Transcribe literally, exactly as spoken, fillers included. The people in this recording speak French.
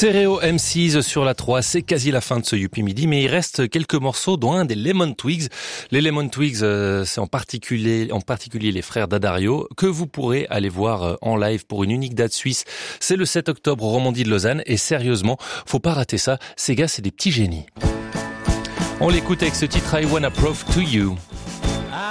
Stéréo M six sur la trois, c'est quasi la fin de ce Youpi Midi, mais il reste quelques morceaux dont un des Lemon Twigs. Les Lemon Twigs, euh, c'est en particulier, en particulier les frères D'Addario, que vous pourrez aller voir euh, en live pour une unique date suisse. C'est le sept octobre au Romandie de Lausanne, et sérieusement, faut pas rater ça, ces gars c'est des petits génies. On l'écoute avec ce titre I Wanna Prove to You.